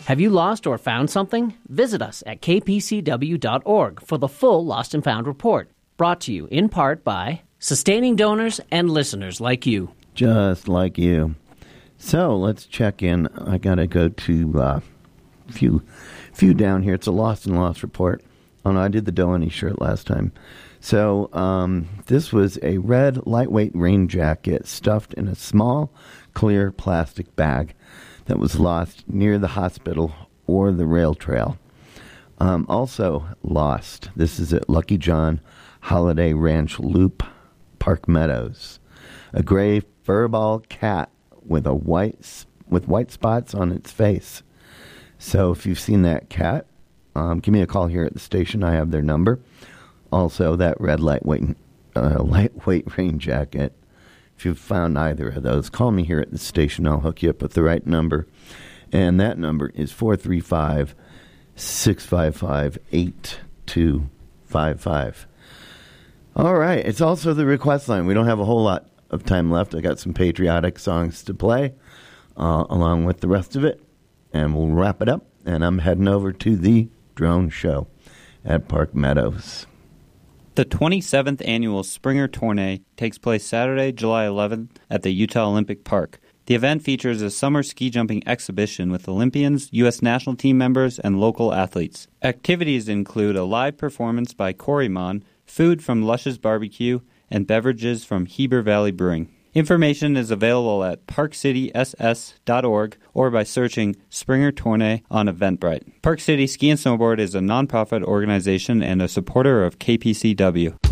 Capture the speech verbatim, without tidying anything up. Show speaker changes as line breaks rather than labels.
Have you lost or found something? Visit us at k p c w dot org for the full Lost and Found report. Brought to you in part by sustaining donors and listeners like you.
Just like you. So let's check in. I got to go to a uh, few, few down here. It's a Lost and Lost report. Oh, no, I did the Doheny shirt last time. So um, this was a red lightweight rain jacket stuffed in a small, clear plastic bag that was lost near the hospital or the rail trail. Um, also lost. This is at Lucky John Holiday Ranch Loop, Park Meadows. A gray furball cat with a white with white spots on its face. So if you've seen that cat, um, give me a call here at the station. I have their number. Also, that red lightweight uh, lightweight rain jacket. If you've found either of those, call me here at the station. I'll hook you up with the right number. And that number is four three five, six five five, eight two five five. All right. It's also the request line. We don't have a whole lot of time left. I got some patriotic songs to play uh, along with the rest of it. And we'll wrap it up. And I'm heading over to the drone show at Park Meadows.
The twenty-seventh Annual Springer Tournée takes place Saturday, July eleventh at the Utah Olympic Park. The event features a summer ski jumping exhibition with Olympians, U S national team members, and local athletes. Activities include a live performance by Corymon, food from Lush's Barbecue, and beverages from Heber Valley Brewing. Information is available at park city s s dot org or by searching Springer Tournée on Eventbrite. Park City Ski and Snowboard is a nonprofit organization and a supporter of K P C W.